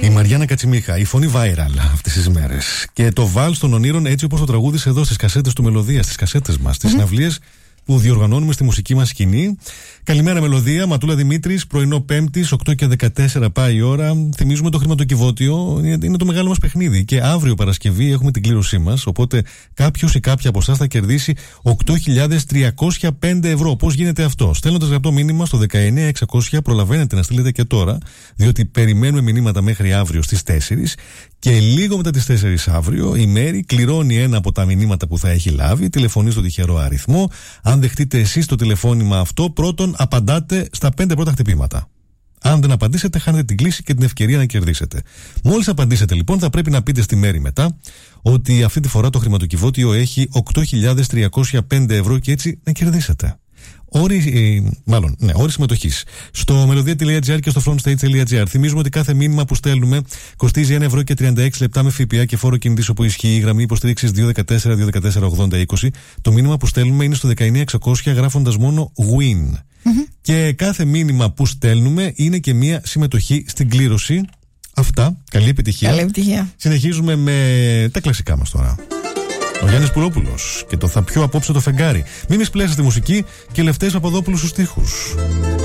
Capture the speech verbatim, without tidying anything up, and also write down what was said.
Η Μαριάννα Κατσιμίχα, η φωνή viral αυτές τις μέρες. Και το βάλς των ονείρων έτσι όπως το τραγούδισε εδώ στις κασέτες του Μελωδία, στις κασέτες μας, στις mm-hmm. συναυλίες που διοργανώνουμε στη μουσική μας σκηνή. Καλημέρα Μελωδία, Ματούλα Δημήτρης, πρωινό Πέμπτης, οκτώ και δεκατέσσερα πάει η ώρα. Θυμίζουμε το χρηματοκιβώτιο, είναι το μεγάλο μας παιχνίδι. Και αύριο Παρασκευή έχουμε την κλήρωσή μας. Οπότε κάποιος ή κάποια από εσάς θα κερδίσει οκτώ χιλιάδες τριακόσια πέντε ευρώ. Πώς γίνεται αυτό? Στέλνοντας γραπτό μήνυμα στο δεκαεννιά εξακόσια, προλαβαίνετε να στείλετε και τώρα, διότι περιμένουμε μηνύματα μέχρι αύριο στις τέσσερις. Και λίγο μετά τις τέσσερις αύριο η Μέρη κληρώνει ένα από τα μηνύματα που θα έχει λάβει, τηλεφωνεί στο τυχερό αριθμό. Αν δεχτείτε εσείς το τηλεφώνημα αυτό, πρώτον απαντάτε στα πέντε πρώτα χτυπήματα. Αν δεν απαντήσετε, χάνετε την κλίση και την ευκαιρία να κερδίσετε. Μόλις απαντήσετε λοιπόν, θα πρέπει να πείτε στη Μέρη μετά ότι αυτή τη φορά το χρηματοκιβώτιο έχει οκτώ χιλιάδες τριακόσια πέντε ευρώ και έτσι να κερδίσετε. Όροι, ε, μάλλον, ναι, όροι συμμετοχής στο melodia.gr και στο frontstage.gr. Θυμίζουμε ότι κάθε μήνυμα που στέλνουμε κοστίζει ένα ευρώ και τριάντα έξι λεπτά με ΦΠΑ και φόρο κινητής όπου ισχύει η γραμμή υποστήριξης δύο ένα τέσσερα δύο ένα τέσσερα ογδόντα είκοσι. Το μήνυμα που στέλνουμε είναι στο δεκαεννιά εξακόσια γράφοντας μόνο win. Mm-hmm. Και κάθε μήνυμα που στέλνουμε είναι και μία συμμετοχή στην κλήρωση. Αυτά. Καλή επιτυχία. Καλή επιτυχία. Συνεχίζουμε με τα κλασικά μας τώρα. Ο Γιάννης Πουρόπουλος και το θα πιω απόψε το φεγγάρι. Μίμης Πλέσσα στη μουσική και Λευτέρης Παπαδόπουλος στους στίχους.